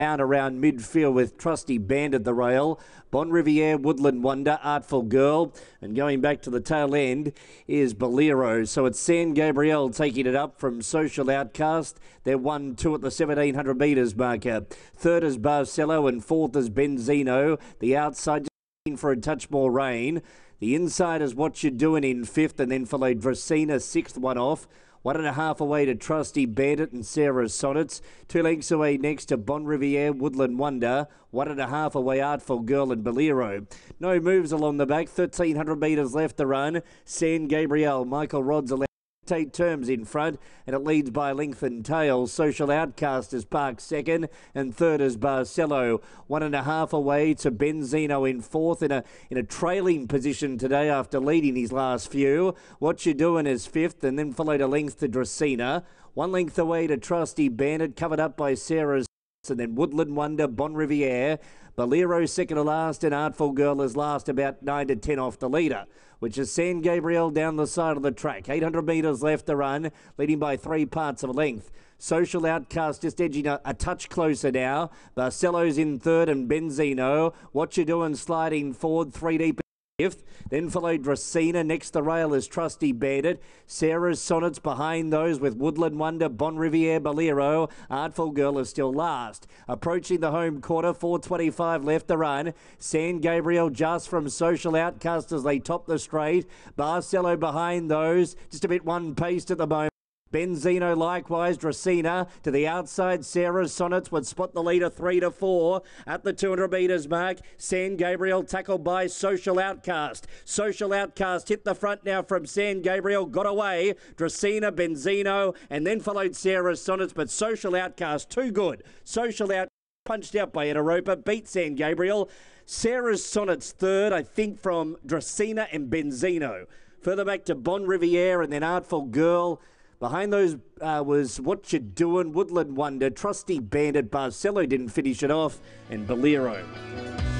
Down around midfield with Trusty Band at the rail. Bon Riviere, Woodland Wonder, Artful Girl. And going back to the tail end is Bolero. So it's San Gabriel taking it up from Social Outcast. They're 1-2 at the 1,700 metres marker. Third is Barcelo and fourth is Benzino. The outside just for a touch more rain. The inside is What You're Doing in fifth, and then followed Dracena, sixth one off. 1.5 away to Trusty Bandit and Sarah's Sonnets. 2 lengths away next to Bon Riviere, Woodland Wonder. 1.5 away Artful Girl and Bolero. No moves along the back. 1,300 metres left to run. San Gabriel, Michael Rod's 8 terms in front, and it leads by length and tail. Social Outcast is parked second, and third is Barcelo. 1.5 away to Benzino in fourth, in a trailing position today after leading his last few. What You Doing is fifth, and then followed a length to Dracena. 1 length away to Trusty Bandit, covered up by Sarah's, and then Woodland Wonder, Bon Riviere. Bolero second to last, and Artful Girl is last, about 9 to 10 off the leader, which is San Gabriel down the side of the track. 800 metres left to run, leading by 3 parts of a length. Social Outcast just edging a touch closer now. Barcelo's in third and Benzino. What You Doing sliding forward, 3 deep. Then followed Dracena. Next the rail is Trusty Bandit. Sarah's Sonnets behind those with Woodland Wonder, Bon Riviere, Bolero. Artful Girl is still last. Approaching the home quarter, 4.25 left to run. San Gabriel just from Social Outcast as they top the straight. Barcelo behind those, just a bit one-paced at the moment. Benzino likewise, Dracena to the outside. Sarah's Sonnets would spot the leader 3 to 4 at the 200 metres mark. San Gabriel tackled by Social Outcast. Social Outcast hit the front now from San Gabriel, got away. Dracena, Benzino, and then followed Sarah's Sonnets, but Social Outcast too good. Social Outcast punched out by Etaropa, beat San Gabriel. Sarah's Sonnets third, I think, from Dracena and Benzino. Further back to Bon Riviere and then Artful Girl. Behind those was What You Doing, Woodland Wonder, Trusty Bandit, Barcelo didn't finish it off, and Bolero.